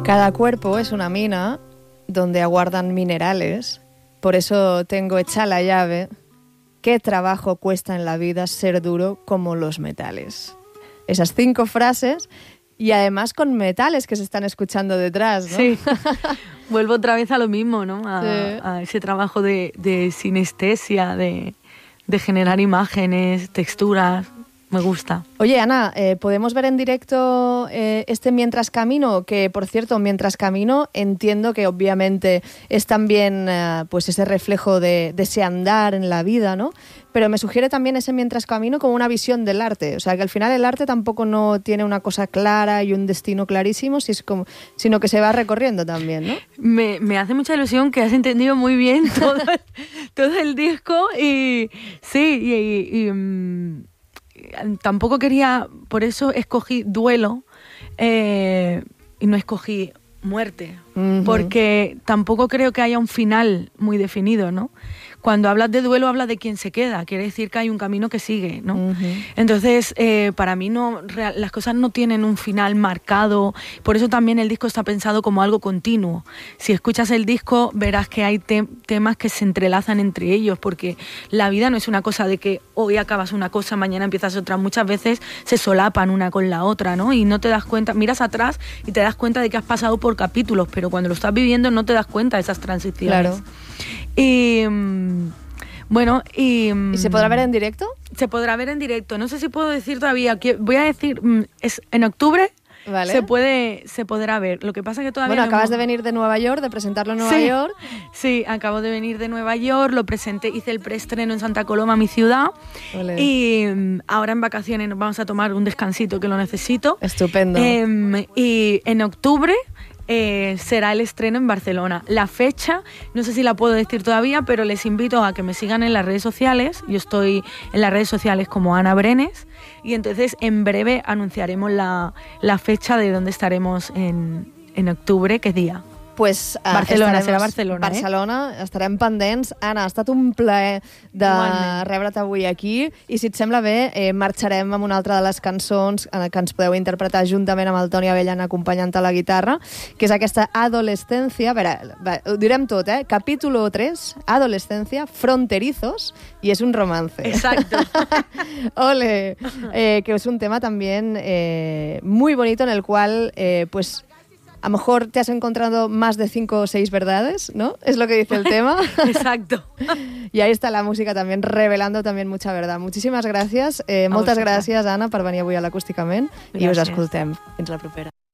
Cada cuerpo es una mina donde aguardan minerales. Por eso tengo hecha la llave. ¿Qué trabajo cuesta en la vida ser duro como los metales? Esas 5 frases y además con metales que se están escuchando detrás, ¿no? Sí. Vuelvo otra vez a lo mismo, ¿no? Sí. A ese trabajo de sinestesia, de generar imágenes, texturas. Me gusta. Oye, Ana, ¿podemos ver en directo este Mientras Camino? Que, por cierto, Mientras Camino entiendo que obviamente es también pues ese reflejo de ese andar en la vida, ¿no? Pero me sugiere también ese Mientras Camino como una visión del arte. O sea, que al final el arte tampoco no tiene una cosa clara y un destino clarísimo, sino que se va recorriendo también, ¿no? Me hace mucha ilusión que has entendido muy bien todo el disco y sí, tampoco quería, por eso escogí duelo y no escogí muerte, porque tampoco creo que haya un final muy definido, ¿no? Cuando hablas de duelo hablas de quién se queda, quiere decir que hay un camino que sigue, ¿no? Entonces, para mí las cosas no tienen un final marcado, por eso también el disco está pensado como algo continuo. Si escuchas el disco verás que hay temas que se entrelazan entre ellos, porque la vida no es una cosa de que hoy acabas una cosa, mañana empiezas otra, muchas veces se solapan una con la otra, ¿no? Y no te das cuenta, miras atrás y te das cuenta de que has pasado por capítulos, pero cuando lo estás viviendo no te das cuenta de esas transiciones. Claro. Y bueno, ¿Y se podrá ver en directo? Se podrá ver en directo. No sé si puedo decir todavía. Voy a decir, es en octubre. Vale. Se podrá ver. Lo que pasa es que todavía... Bueno, acabas de venir de Nueva York, de presentarlo en Nueva York. Sí, acabo de venir de Nueva York, lo presenté, hice el preestreno en Santa Coloma, mi ciudad. Olé. Y ahora en vacaciones nos vamos a tomar un descansito que lo necesito. Estupendo. Y en octubre... será el estreno en Barcelona. La fecha, no sé si la puedo decir todavía, pero les invito a que me sigan en las redes sociales. Yo estoy en las redes sociales como Ana Brenes y entonces en breve anunciaremos la fecha de dónde estaremos en octubre, qué día. Pues Barcelona, serà Barcelona. Barcelona, estarem pendents. Anna, ha estat un plaer de rebre't avui aquí i si et sembla bé, marxarem amb una altra de les cançons que ens podeu interpretar juntament amb el Toni Avellana acompanyant a la guitarra, que és aquesta Adolescencia. A veure, ho direm tot, Capítulo 3, Adolescencia, Fronterizos, y es un romance. Exacto. Ole, que es un tema también muy bonito en el cual, pues, a lo mejor te has encontrado más de 5 o 6 verdades, ¿no? Es lo que dice el tema. Exacto. Y ahí está la música también, revelando también mucha verdad. Muchísimes gràcies. Moltes gràcies, Anna, per venir avui a l'Acústicament. I us escoltem. Fins la propera.